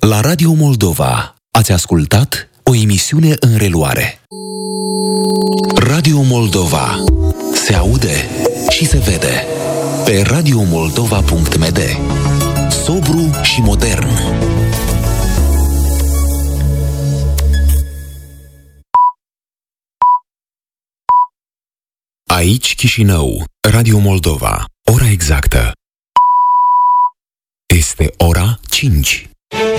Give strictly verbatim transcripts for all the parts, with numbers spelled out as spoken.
La Radio Moldova ați ascultat o emisiune în reluare. Radio Moldova se aude și se vede pe radio moldova punct m d. Sobru și modern. Aici Chișinău, Radio Moldova. Ora exactă este ora cinci.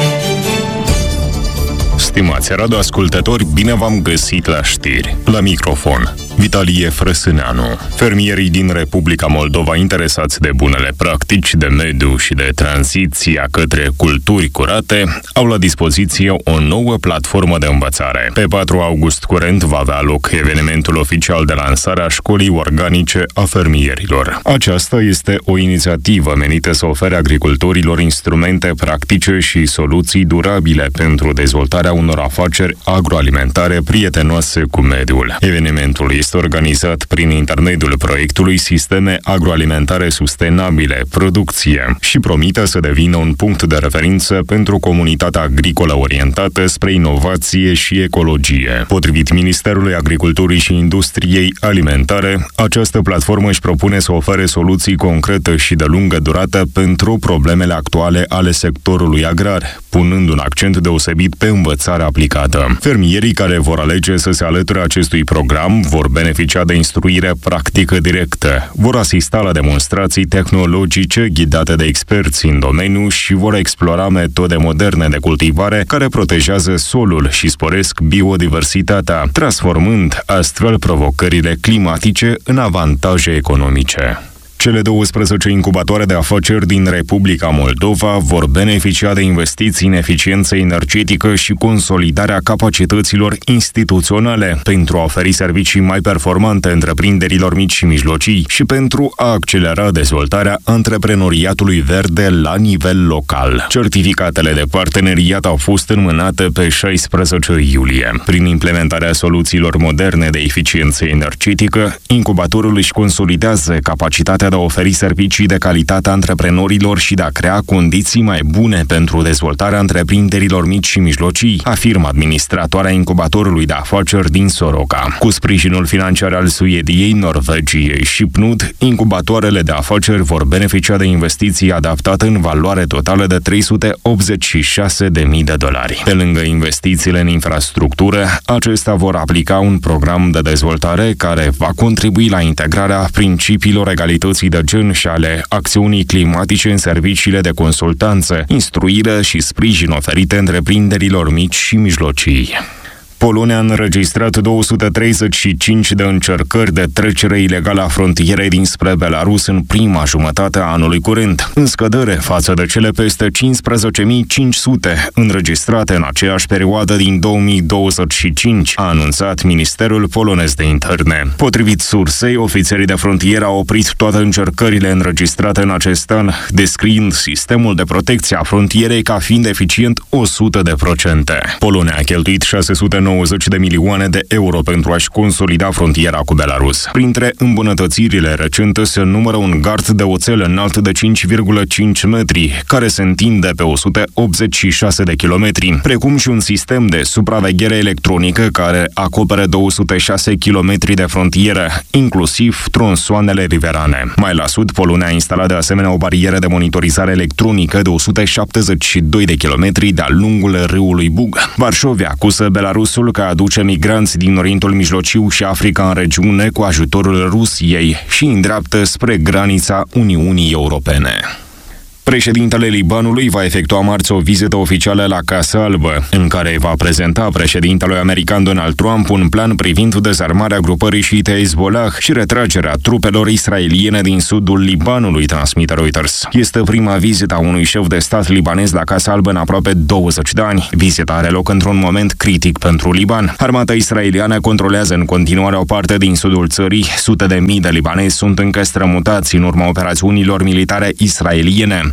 Stimați radioascultători, bine v-am găsit la știri. La microfon, Vitalie Frăsâneanu. Fermierii din Republica Moldova interesați de bunele practici de mediu și de tranziția către culturi curate au la dispoziție o nouă platformă de învățare. Pe patru august curent va avea loc evenimentul oficial de lansare a școlii organice a fermierilor. Aceasta este o inițiativă menită să ofere agricultorilor instrumente practice și soluții durabile pentru dezvoltarea unor afaceri agroalimentare prietenoase cu mediul. Evenimentul este organizat prin intermediul proiectului Sisteme Agroalimentare Sustenabile, Producție și promite să devină un punct de referință pentru comunitatea agricolă orientată spre inovație și ecologie. Potrivit Ministerului Agriculturii și Industriei Alimentare, această platformă își propune să ofere soluții concrete și de lungă durată pentru problemele actuale ale sectorului agrar, punând un accent deosebit pe învățarea aplicată. Fermierii care vor alege să se alăture acestui program vor beneficia de instruire practică directă, vor asista la demonstrații tehnologice ghidate de experți în domeniu și vor explora metode moderne de cultivare care protejează solul și sporesc biodiversitatea, transformând astfel provocările climatice în avantaje economice. Cele douăsprezece incubatoare de afaceri din Republica Moldova vor beneficia de investiții în eficiență energetică și consolidarea capacităților instituționale pentru a oferi servicii mai performante întreprinderilor mici și mijlocii și pentru a accelera dezvoltarea antreprenoriatului verde la nivel local. Certificatele de parteneriat au fost înmânate pe șaisprezece iulie. Prin implementarea soluțiilor moderne de eficiență energetică, incubatorul își consolidează capacitatea de a oferi servicii de calitate antreprenorilor și de a crea condiții mai bune pentru dezvoltarea întreprinderilor mici și mijlocii, afirmă administratoarea incubatorului de afaceri din Soroca. Cu sprijinul financiar al Suediei, Norvegiei și P N U D, incubatoarele de afaceri vor beneficia de investiții adaptate în valoare totală de trei sute optzeci și șase de mii de dolari. Pe lângă investițiile în infrastructură, acestea vor aplica un program de dezvoltare care va contribui la integrarea principiilor egalității de gen și ale acțiunii climatice în serviciile de consultanță, instruire și sprijin oferite întreprinderilor mici și mijlocii. Polonia a înregistrat două sute treizeci și cinci de încercări de trecere ilegală a frontierei dinspre Belarus în prima jumătate a anului curent, în scădere față de cele peste cincisprezece mii cinci sute înregistrate în aceeași perioadă din două mii douăzeci și cinci, a anunțat Ministerul polonez de interne. Potrivit sursei, ofițerii de frontieră au oprit toate încercările înregistrate în acest an, descriind sistemul de protecție a frontierei ca fiind eficient o sută de procente. Polonia a cheltuit șase sute nouăzeci de milioane de euro pentru a-și consolida frontiera cu Belarus. Printre îmbunătățirile recente se numără un gard de oțel înalt de cinci virgulă cinci metri, care se întinde pe o sută optzeci și șase de kilometri, precum și un sistem de supraveghere electronică care acoperă două sute șase kilometri de frontieră, inclusiv tronsoanele riverane. Mai la sud, Polonia a instalat de asemenea o barieră de monitorizare electronică de o sută șaptezeci și doi de kilometri de-a lungul râului Bug. Varșovia acuză Belarusul că aduce migranți din Orientul Mijlociu și Africa în regiune cu ajutorul Rusiei și îndreaptă spre granița Uniunii Europene. Președintele Libanului va efectua marți o vizită oficială la Casa Albă, în care va prezenta președintelui american Donald Trump un plan privind dezarmarea grupării șiite Hezbollah și retragerea trupelor israeliene din sudul Libanului, transmite Reuters. Este prima vizită a unui șef de stat libanez la Casa Albă în aproape douăzeci de ani. Vizita are loc într-un moment critic pentru Liban. Armata israeliană controlează în continuare o parte din sudul țării. Sute de mii de libanezi sunt încă strămutați în urma operațiunilor militare israeliene.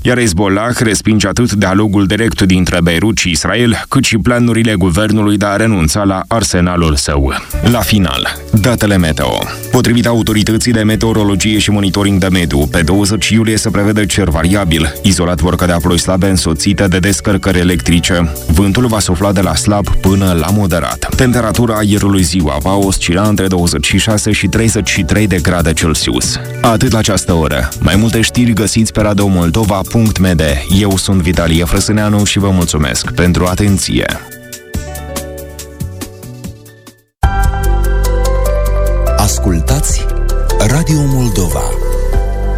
iar Hezbollah respinge atât dialogul direct dintre Beirut și Israel, cât și planurile guvernului de a renunța la arsenalul său. La final, datele meteo. Potrivit autorității de meteorologie și monitoring de mediu, pe douăzeci iulie se prevede cer variabil. Izolat vor cădea ploi slabe însoțite de descărcări electrice. Vântul va sufla de la slab până la moderat. Temperatura aerului ziua va oscila între douăzeci și șase și treizeci și trei de grade Celsius. Atât la această oră. Mai multe știri găsiți pe radio moldova punct m d. Eu sunt Vitalie Frăsâneanu și vă mulțumesc pentru atenție. Ascultați Radio Moldova.